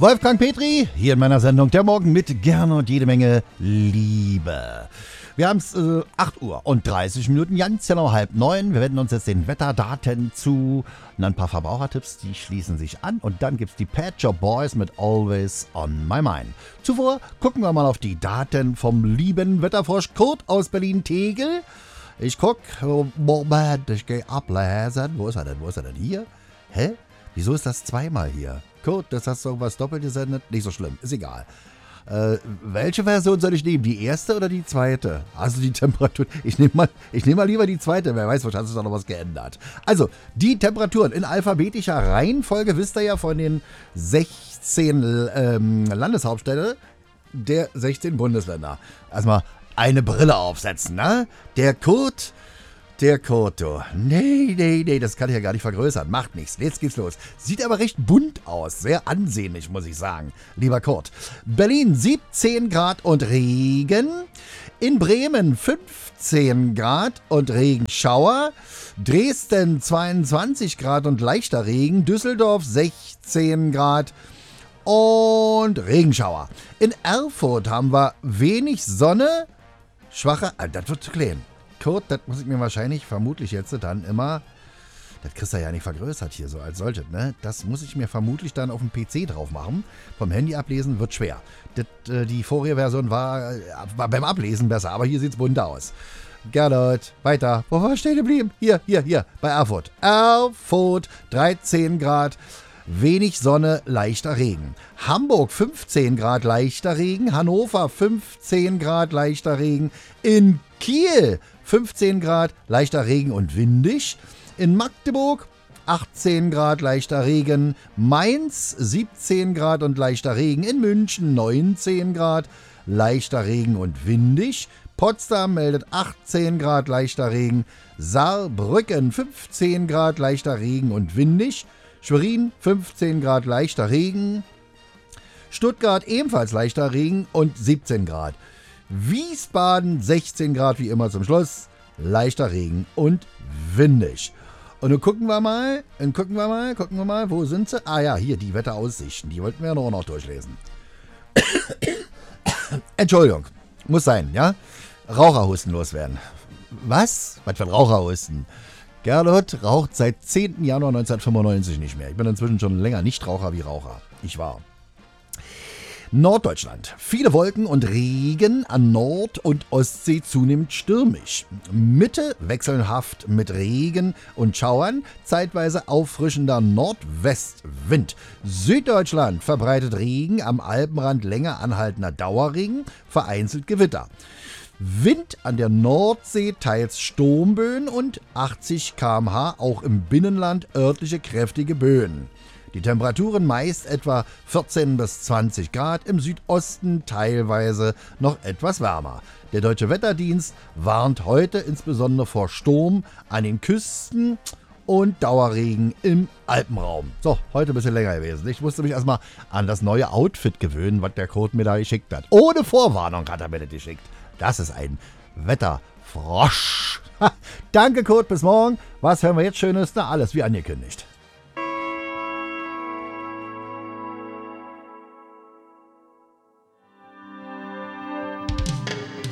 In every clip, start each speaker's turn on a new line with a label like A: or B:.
A: Wolfgang Petri, hier in meiner Sendung Der Morgen mit Gerne und jede Menge Liebe. Wir haben es 8 Uhr und 30 Minuten, ganz genau 8:30. Wir wenden uns jetzt den Wetterdaten zu und ein paar Verbrauchertipps, die schließen sich an. Und dann gibt es die Pet Shop Boys mit Always on My Mind. Zuvor gucken wir mal auf die Daten vom lieben Wetterfrosch Kurt aus Berlin-Tegel. Ich guck, Moment, ich gehe ablesen. Wo ist er denn? Hier? Hä? Wieso ist das zweimal hier? Kurt, das hast du irgendwas doppelt gesendet? Nicht so schlimm, ist egal. Welche Version soll ich nehmen? Die erste oder die zweite? Also die Temperatur. Ich nehme mal lieber die zweite. Wer weiß, wahrscheinlich ist da noch was geändert. Also, die Temperaturen in alphabetischer Reihenfolge wisst ihr ja von den 16 Landeshauptstädten der 16 Bundesländer. Erstmal eine Brille aufsetzen, ne? Der Kurt, du. Nee, das kann ich ja gar nicht vergrößern. Macht nichts. Jetzt geht's los. Sieht aber recht bunt aus. Sehr ansehnlich, muss ich sagen. Lieber Kurt. Berlin 17 Grad und Regen. In Bremen 15 Grad und Regenschauer. Dresden 22 Grad und leichter Regen. Düsseldorf 16 Grad und Regenschauer. In Erfurt haben wir wenig Sonne. Schwache, das wird zu klein. Kurt, das muss ich mir vermutlich jetzt dann immer, das kriegst du ja nicht vergrößert hier so als solches, ne? Das muss ich mir vermutlich dann auf dem PC drauf machen. Vom Handy ablesen wird schwer. Die vorige Version war beim Ablesen besser, aber hier sieht's bunt aus. Gernot, weiter. Wo war ich stehen geblieben? Hier, bei Erfurt. Erfurt, 13 Grad. Wenig Sonne, leichter Regen. Hamburg 15 Grad, leichter Regen. Hannover 15 Grad, leichter Regen. In Kiel 15 Grad, leichter Regen und windig. In Magdeburg 18 Grad, leichter Regen. Mainz 17 Grad und leichter Regen. In München 19 Grad, leichter Regen und windig. Potsdam meldet 18 Grad, leichter Regen. Saarbrücken 15 Grad, leichter Regen und windig. Schwerin 15 Grad, leichter Regen. Stuttgart ebenfalls leichter Regen und 17 Grad. Wiesbaden 16 Grad wie immer zum Schluss, leichter Regen und windig. Und nun gucken wir mal, wo sind sie? Ah ja, hier, die Wetteraussichten, die wollten wir ja noch durchlesen. Entschuldigung, muss sein, ja? Raucherhusten loswerden. Was? Was für ein Raucherhusten? Gernot raucht seit 10. Januar 1995 nicht mehr. Ich bin inzwischen schon länger Nichtraucher wie Raucher. Ich war. Norddeutschland. Viele Wolken und Regen, an Nord- und Ostsee zunehmend stürmisch. Mitte wechselhaft mit Regen und Schauern, zeitweise auffrischender Nordwestwind. Süddeutschland verbreitet Regen, am Alpenrand länger anhaltender Dauerregen, vereinzelt Gewitter. Wind an der Nordsee, teils Sturmböen und 80 km/h, auch im Binnenland örtliche kräftige Böen. Die Temperaturen meist etwa 14 bis 20 Grad, im Südosten teilweise noch etwas wärmer. Der Deutsche Wetterdienst warnt heute insbesondere vor Sturm an den Küsten und Dauerregen im Alpenraum. So, heute ein bisschen länger gewesen. Ich musste mich erstmal an das neue Outfit gewöhnen, was der Code mir da geschickt hat. Ohne Vorwarnung hat er mir das geschickt. Das ist ein Wetterfrosch. Danke, Kurt, bis morgen. Was hören wir jetzt Schönes? Na, alles wie angekündigt.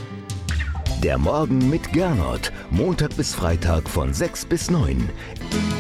B: Der Morgen mit Gernot. Montag bis Freitag von 6 bis 9.